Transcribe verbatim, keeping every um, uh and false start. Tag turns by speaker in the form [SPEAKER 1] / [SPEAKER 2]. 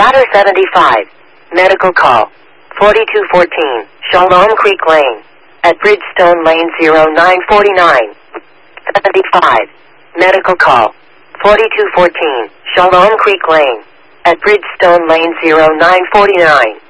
[SPEAKER 1] Ladder seventy-five. Medical call. forty-two fourteen. Shalom Creek Lane. At Bridgestone Lane zero nine forty-nine. seventy-five. Medical call. forty-two fourteen. Shalom Creek Lane. At Bridgestone Lane zero nine forty-nine.